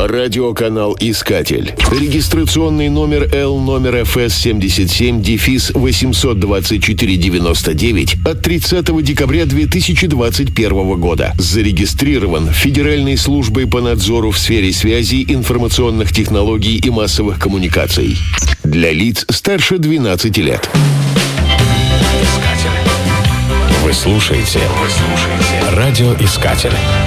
Радиоканал «Искатель». Регистрационный номер L-ФС-77-824-99 от 30 декабря 2021 года. Зарегистрирован Федеральной службой по надзору в сфере связи, информационных технологий и массовых коммуникаций. Для лиц старше 12 лет. Вы слушаете «Радиоискатель».